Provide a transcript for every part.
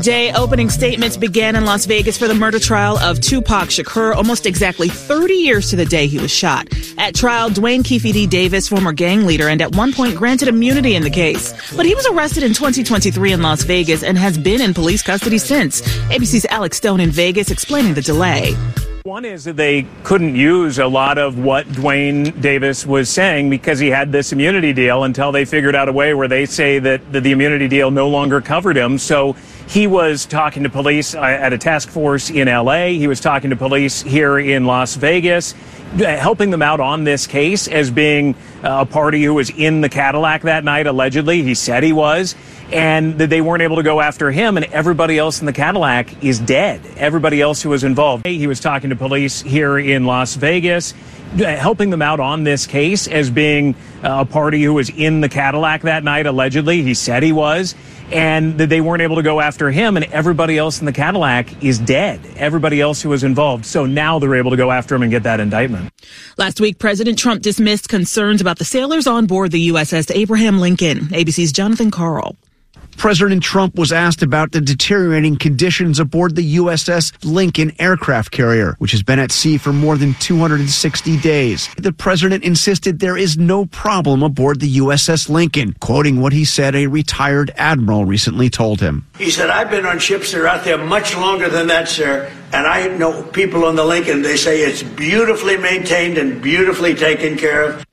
Day opening statements began in Las Vegas for the murder trial of Tupac Shakur, almost exactly 30 years to the day he was shot. At trial, Dwayne Keefe D. Davis, former gang leader, and at one point granted immunity in the case. But he was arrested in 2023 in Las Vegas and has been in police custody since. ABC's Alex Stone in Vegas explaining the delay. One is that they couldn't use a lot of what Dwayne Davis was saying because he had this immunity deal until they figured out a way where they say that the immunity deal no longer covered him. So he was talking to police at a task force in L.A. He was talking to police here in Las Vegas, helping them out on this case as being a party who was in the Cadillac that night, allegedly. He said he was. And that they weren't able to go after him, and everybody else in the Cadillac is dead. Everybody else who was involved. He was talking to police here in Las Vegas, helping them out on this case as being a party who was in the Cadillac that night, allegedly. He said he was. And that they weren't able to go after him, and everybody else in the Cadillac is dead. Everybody else who was involved. So now they're able to go after him and get that indictment. Last week, President Trump dismissed concerns about the sailors on board the USS Abraham Lincoln. ABC's Jonathan Karl. President Trump was asked about the deteriorating conditions aboard the USS Lincoln aircraft carrier, which has been at sea for more than 260 days. The president insisted there is no problem aboard the USS Lincoln, quoting what he said a retired admiral recently told him. He said, "I've been on ships that are out there much longer than that, sir, and I know people on the Lincoln, they say it's beautifully maintained and beautifully taken care of."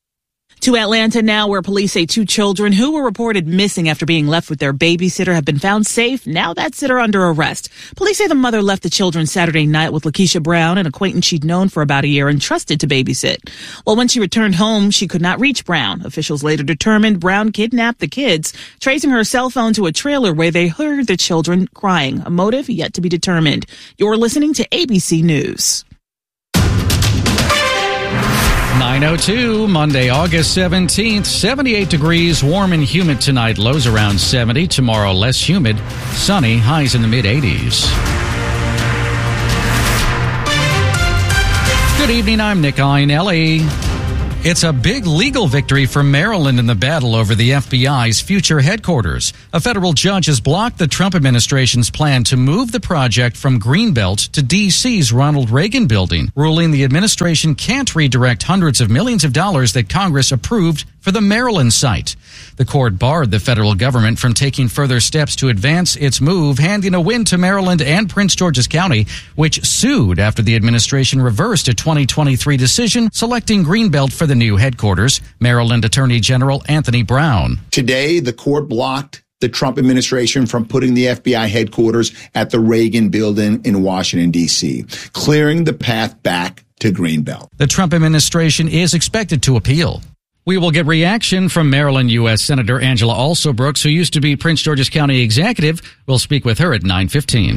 To Atlanta now, where police say two children who were reported missing after being left with their babysitter have been found safe. Now that sitter under arrest. Police say the mother left the children Saturday night with Lakeisha Brown, an acquaintance she'd known for about a year and trusted to babysit. Well, when she returned home, she could not reach Brown. Officials later determined Brown kidnapped the kids, tracing her cell phone to a trailer where they heard the children crying. A motive yet to be determined. You're listening to ABC News. 9:02, Monday, August 17th, 78 degrees, warm and humid tonight, lows around 70. Tomorrow, less humid, sunny, highs in the mid-80s. Good evening, I'm Nick Iannelli. It's a big legal victory for Maryland in the battle over the FBI's future headquarters. A federal judge has blocked the Trump administration's plan to move the project from Greenbelt to D.C.'s Ronald Reagan building, ruling the administration can't redirect hundreds of millions of dollars that Congress approved for the Maryland site. The court barred the federal government from taking further steps to advance its move, handing a win to Maryland and Prince George's County, which sued after the administration reversed a 2023 decision selecting Greenbelt for the new headquarters. Maryland Attorney General Anthony Brown. Today, the court blocked the Trump administration from putting the FBI headquarters at the Reagan building in Washington, D.C., clearing the path back to Greenbelt. The Trump administration is expected to appeal. We will get reaction from Maryland U.S. Senator Angela Alsobrooks, who used to be Prince George's County executive. We'll speak with her at 9:15.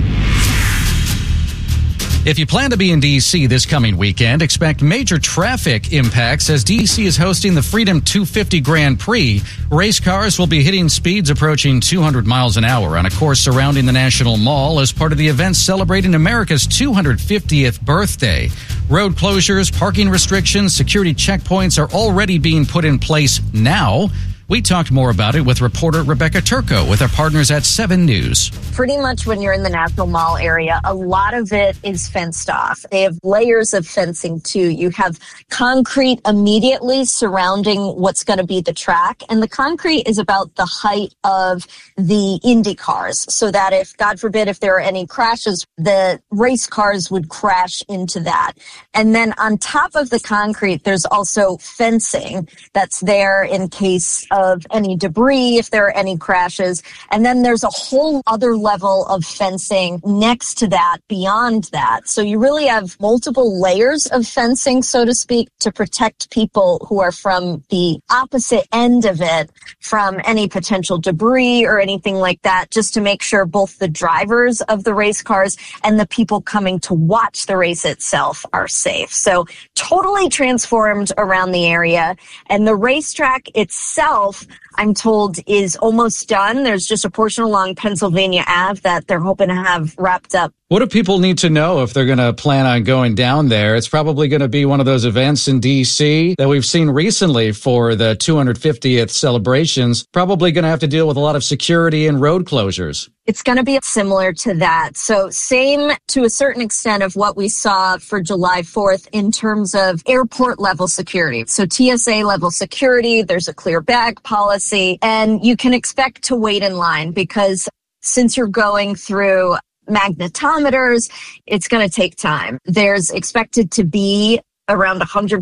If you plan to be in D.C. this coming weekend, expect major traffic impacts as D.C. is hosting the Freedom 250 Grand Prix. Race cars will be hitting speeds approaching 200 miles an hour on a course surrounding the National Mall as part of the event celebrating America's 250th birthday. Road closures, parking restrictions, security checkpoints are already being put in place now. We talked more about it with reporter Rebecca Turco with our partners at 7 News. Pretty much when you're in the National Mall area, a lot of it is fenced off. They have layers of fencing too. You have concrete immediately surrounding what's going to be the track. And the concrete is about the height of the Indy cars so that if, God forbid, if there are any crashes, the race cars would crash into that. And then on top of the concrete, there's also fencing that's there in case of any debris, if there are any crashes. And then there's a whole other level of fencing next to that, beyond that. So you really have multiple layers of fencing, so to speak, to protect people who are from the opposite end of it from any potential debris or anything like that, just to make sure both the drivers of the race cars and the people coming to watch the race itself are safe. So totally transformed around the area. And the racetrack itself, I'm told, is almost done. There's just a portion along Pennsylvania Ave that they're hoping to have wrapped up What do people need to know if they're going to plan on going down there? It's probably going to be one of those events in D.C. that we've seen recently for the 250th celebrations. Probably going to have to deal with a lot of security and road closures. It's going to be similar to that. So same to a certain extent of what we saw for July 4th in terms of airport level security. So TSA level security, there's a clear bag policy, and you can expect to wait in line because since you're going through magnetometers, it's going to take time. There's expected to be around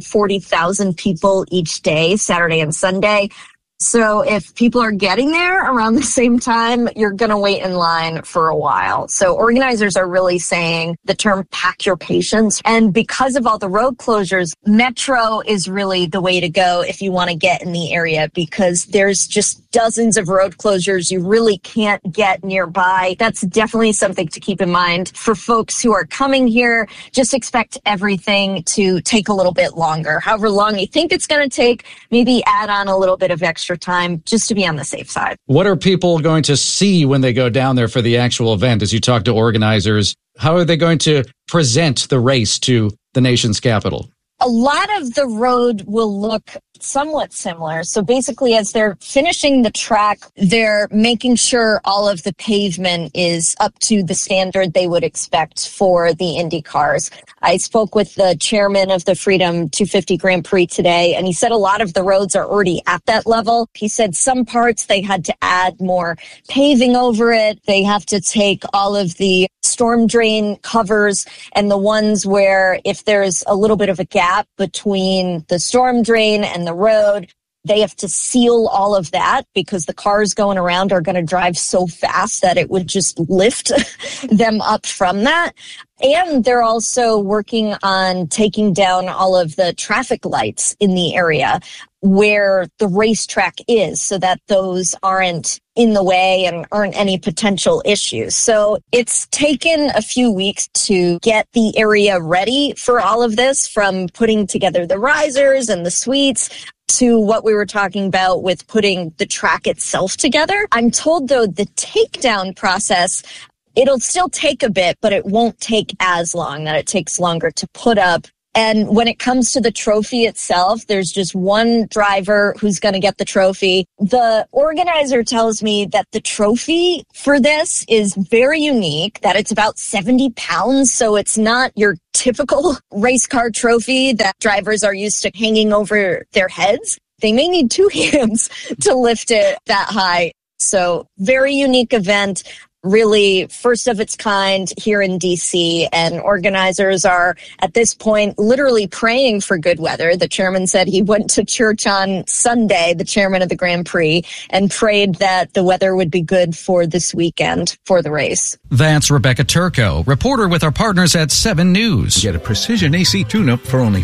140,000 people each day, Saturday and Sunday. So if people are getting there around the same time, you're going to wait in line for a while. So organizers are really saying the term pack your patience. And because of all the road closures, Metro is really the way to go if you want to get in the area because there's just dozens of road closures you really can't get nearby. That's definitely something to keep in mind for folks who are coming here. Just expect everything to take a little bit longer. However long you think it's going to take, maybe add on a little bit of extra time just to be on the safe side. What are people going to see when they go down there for the actual event? As you talk to organizers, how are they going to present the race to the nation's capital? A lot of the road will look somewhat similar. So basically, as they're finishing the track, they're making sure all of the pavement is up to the standard they would expect for the Indy cars. I spoke with the chairman of the Freedom 250 Grand Prix today, and he said a lot of the roads are already at that level. He said some parts they had to add more paving over it. They have to take all of the storm drain covers and the ones where if there's a little bit of a gap between the storm drain and the road, they have to seal all of that because the cars going around are going to drive so fast that it would just lift them up from that. And they're also working on taking down all of the traffic lights in the area where the racetrack is so that those aren't in the way and aren't any potential issues. So it's taken a few weeks to get the area ready for all of this, from putting together the risers and the suites to what we were talking about with putting the track itself together. I'm told, though, the takedown process, it'll still take a bit, but it won't take as long, that it takes longer to put up. And when it comes to the trophy itself, there's just one driver who's going to get the trophy. The organizer tells me that the trophy for this is very unique, that it's about 70 pounds. So it's not your typical race car trophy that drivers are used to hanging over their heads. They may need two hands to lift it that high. So very unique event. Really first of its kind here in D.C., and organizers are at this point literally praying for good weather. The chairman said he went to church on Sunday, the chairman of the Grand Prix, and prayed that the weather would be good for this weekend for the race. That's Rebecca Turco, reporter with our partners at 7 News. Get a Precision AC tune-up for only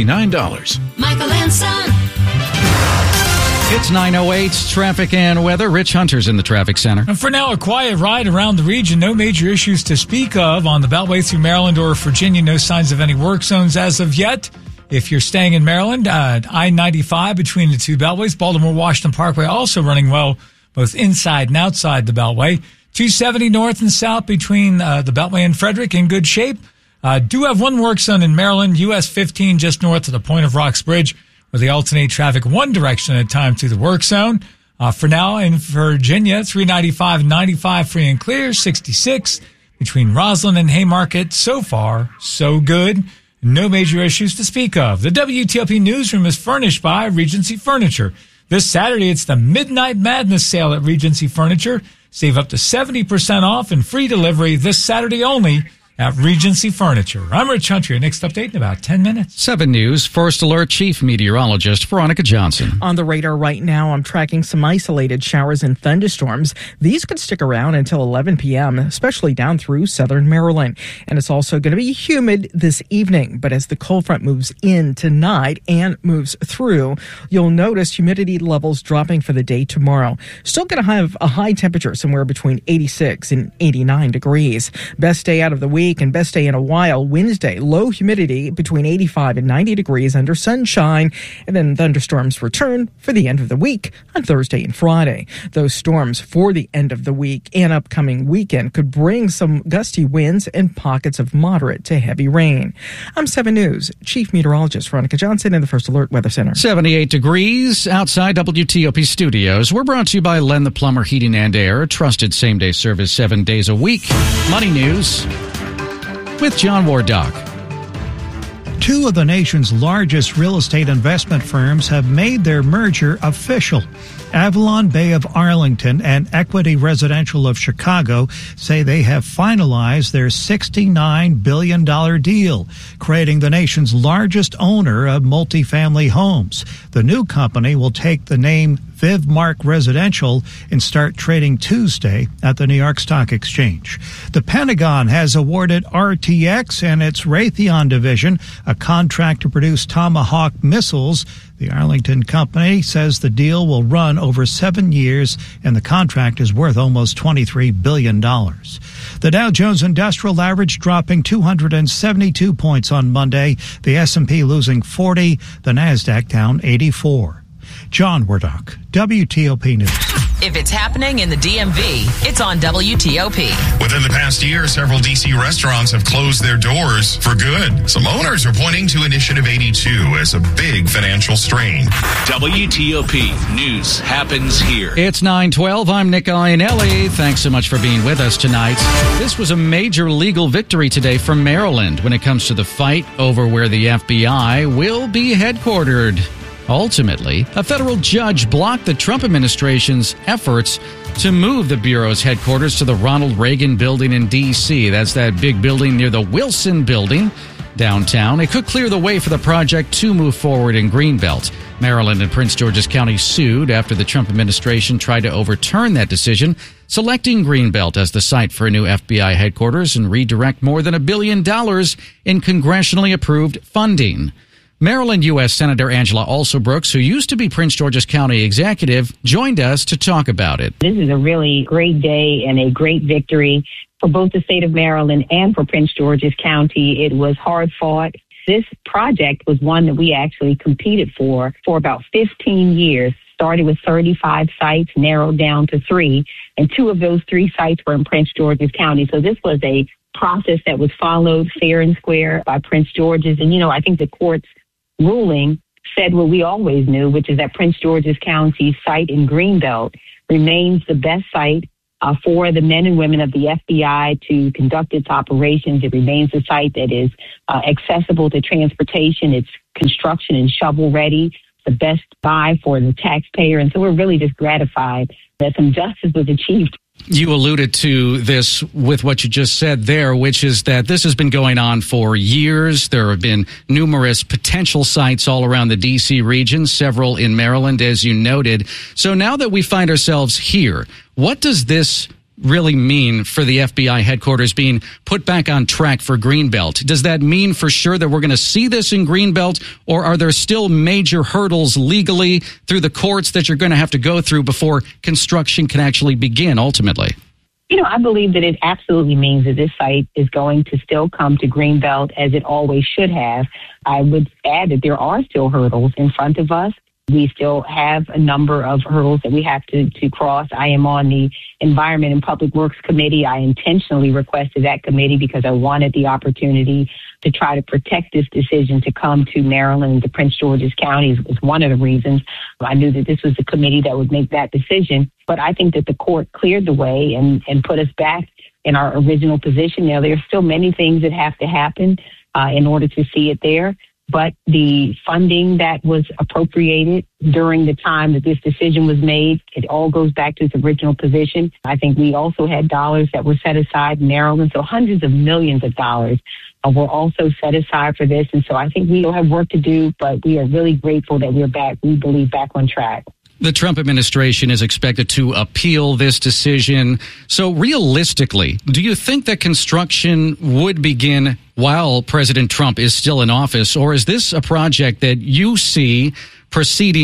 $69. Michael and Son. It's 9:08, traffic and weather. Rich Hunter's in the traffic center. And for now, a quiet ride around the region. No major issues to speak of on the Beltway through Maryland or Virginia. No signs of any work zones as of yet. If you're staying in Maryland, I-95 between the two Beltways. Baltimore-Washington Parkway also running well, both inside and outside the Beltway. 270 north and south between the Beltway and Frederick in good shape. Do have one work zone in Maryland, US 15 just north of the Point of Rocks Bridge, where they alternate traffic one direction at a time through the work zone. For now, in Virginia, 395 and 95 free and clear, 66 between Roslyn and Haymarket. So far, so good. No major issues to speak of. The WTOP newsroom is furnished by Regency Furniture. This Saturday, it's the Midnight Madness sale at Regency Furniture. Save up to 70% off and free delivery this Saturday only at Regency Furniture. I'm Rich Hunter. Your next update in about 10 minutes. 7 News First Alert Chief Meteorologist Veronica Johnson. On the radar right now, I'm tracking some isolated showers and thunderstorms. These could stick around until 11 p.m., especially down through southern Maryland. And it's also going to be humid this evening. But as the cold front moves in tonight and moves through, you'll notice humidity levels dropping for the day tomorrow. Still going to have a high temperature somewhere between 86 and 89 degrees. Best day out of the week week and best day in a while Wednesday. Low humidity between 85 and 90 degrees under sunshine. And then thunderstorms return for the end of the week on Thursday and Friday. Those storms for the end of the week and upcoming weekend could bring some gusty winds and pockets of moderate to heavy rain. I'm 7 News Chief Meteorologist Veronica Johnson in the First Alert Weather Center. 78 degrees outside WTOP studios. We're brought to you by Len the Plumber Heating and Air. Trusted same-day service 7 days a week. Money News with John Wardock. Two of the nation's largest real estate investment firms have made their merger official. Avalon Bay of Arlington and Equity Residential of Chicago say they have finalized their $69 billion deal, creating the nation's largest owner of multifamily homes. The new company will take the name Vivmark Residential and start trading Tuesday at the New York Stock Exchange. The Pentagon has awarded RTX and its Raytheon division a contract to produce Tomahawk missiles. The Arlington company says the deal will run over 7 years, and the contract is worth almost $23 billion. The Dow Jones Industrial Average dropping 272 points on Monday, the S&P losing 40, the Nasdaq down 84. John Wardock, WTOP News. If it's happening in the DMV, it's on WTOP. Within the past year, several D.C. restaurants have closed their doors for good. Some owners are pointing to Initiative 82 as a big financial strain. WTOP News happens here. It's 9:12. I'm Nick Iannelli. Thanks so much for being with us tonight. This was a major legal victory today for Maryland when it comes to the fight over where the FBI will be headquartered. Ultimately, a federal judge blocked the Trump administration's efforts to move the Bureau's headquarters to the Ronald Reagan Building in D.C. That's that big building near the Wilson Building downtown. It could clear the way for the project to move forward in Greenbelt. Maryland and Prince George's County sued after the Trump administration tried to overturn that decision, selecting Greenbelt as the site for a new FBI headquarters and redirect more than $1 billion in congressionally approved funding. Maryland U.S. Senator Angela Alsobrooks, who used to be Prince George's County executive, joined us to talk about it. This is a really great day and a great victory for both the state of Maryland and for Prince George's County. It was hard fought. This project was one that we actually competed for about 15 years. Started with 35 sites, narrowed down to 3, and 2 of those 3 sites were in Prince George's County. So this was a process that was followed fair and square by Prince George's. And, I think the court's ruling said what we always knew, which is that Prince George's County site in Greenbelt remains the best site for the men and women of the FBI to conduct its operations. It remains a site that is accessible to transportation. It's construction and shovel ready, the best buy for the taxpayer. And so we're really just gratified that some justice was achieved. You alluded to this with what you just said there, which is that this has been going on for years. There have been numerous potential sites all around the D.C. region, several in Maryland, as you noted. So now that we find ourselves here, what does this really mean for the FBI headquarters being put back on track for Greenbelt? Does that mean for sure that we're going to see this in Greenbelt, or are there still major hurdles legally through the courts that you're going to have to go through before construction can actually begin ultimately? I believe that it absolutely means that this site is going to still come to Greenbelt as it always should have. I would add that there are still hurdles in front of us. We still have a number of hurdles that we have to cross. I am on the Environment and Public Works Committee. I intentionally requested that committee because I wanted the opportunity to try to protect this decision to come to Maryland, to Prince George's County is one of the reasons. I knew that this was the committee that would make that decision. But I think that the court cleared the way and put us back in our original position. Now, there's still many things that have to happen in order to see it there. But the funding that was appropriated during the time that this decision was made, it all goes back to its original position. I think we also had dollars that were set aside in Maryland. So hundreds of millions of dollars were also set aside for this. And so I think we still have work to do, but we are really grateful that we're back, we believe, back on track. The Trump administration is expected to appeal this decision. So realistically, do you think that construction would begin while President Trump is still in office, or is this a project that you see proceeding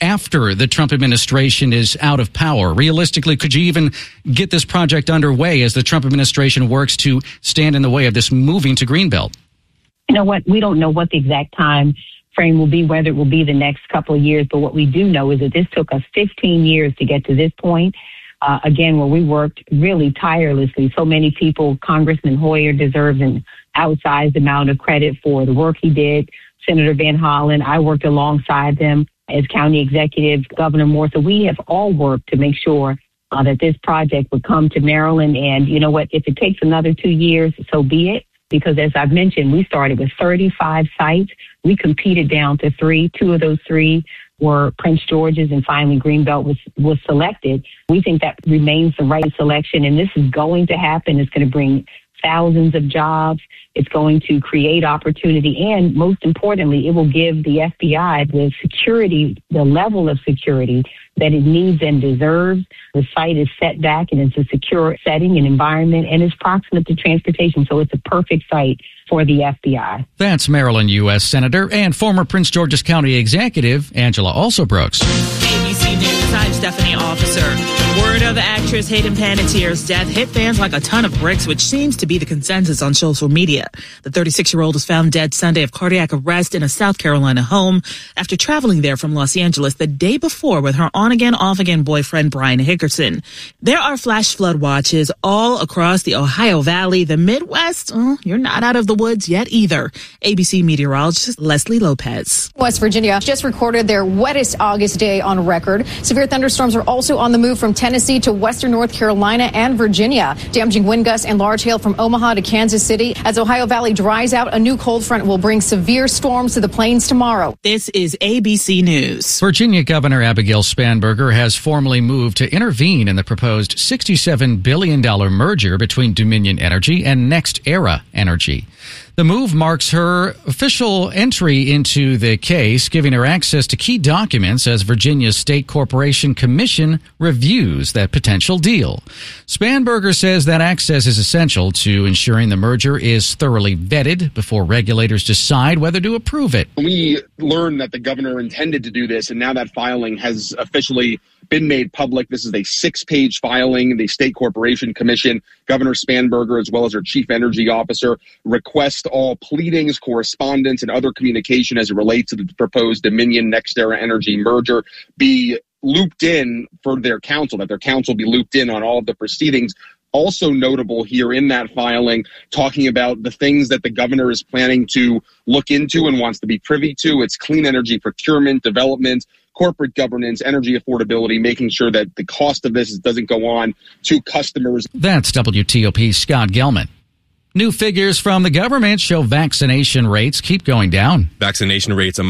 after the Trump administration is out of power? Realistically, could you even get this project underway as the Trump administration works to stand in the way of this moving to Greenbelt? You know what? We don't know what the exact time frame will be, whether it will be the next couple of years. But what we do know is that this took us 15 years to get to this point. Again, where we worked really tirelessly. So many people, Congressman Hoyer deserves an outsized amount of credit for the work he did. Senator Van Hollen, I worked alongside them as county executive, Governor Moore. So we have all worked to make sure that this project would come to Maryland. And you know what? If it takes another 2 years, so be it. Because as I've mentioned, we started with 35 sites. We competed down to 3. 2 of those 3 were Prince George's, and finally Greenbelt was selected. We think that remains the right selection, and this is going to happen. It's going to bring thousands of jobs. It's going to create opportunity, and most importantly, it will give the FBI the security, the level of security that it needs and deserves. The site is set back, and it's a secure setting and environment, and it's proximate to transportation, so it's a perfect site for the FBI. That's Maryland U.S. Senator and former Prince George's County Executive Angela Alsobrooks. ABC News, I'm Stephanie Officer. Word of actress Hayden Panettiere's death hit fans like a ton of bricks, which seems to be the consensus on social media. The 36-year-old was found dead Sunday of cardiac arrest in a South Carolina home after traveling there from Los Angeles the day before with her on-again, off-again boyfriend, Brian Hickerson. There are flash flood watches all across the Ohio Valley. The Midwest, you're not out of the woods yet either. ABC meteorologist Leslie Lopez. West Virginia just recorded their wettest August day on record. Severe thunderstorms are also on the move from Tennessee to western North Carolina and Virginia. Damaging wind gusts and large hail from Omaha to Kansas City. As Ohio Valley dries out, a new cold front will bring severe storms to the plains tomorrow. This is ABC News. Virginia Governor Abigail Spanberger has formally moved to intervene in the proposed $67 billion merger between Dominion Energy and NextEra Energy. The move marks her official entry into the case, giving her access to key documents as Virginia's State Corporation Commission reviews that potential deal. Spanberger says that access is essential to ensuring the merger is thoroughly vetted before regulators decide whether to approve it. We learned that the governor intended to do this, and now that filing has officially been made public. This is a 6-page filing. The State Corporation Commission, Governor Spanberger, as well as her chief energy officer, request all pleadings, correspondence, and other communication as it relates to the proposed Dominion NextEra Energy merger be looped in for their counsel, that their counsel be looped in on all of the proceedings. Also notable here in that filing, talking about the things that the governor is planning to look into and wants to be privy to. It's clean energy procurement, development, corporate governance, energy affordability, making sure that the cost of this doesn't go on to customers. That's WTOP's Scott Gelman. New figures from the government show vaccination rates keep going down. Vaccination rates among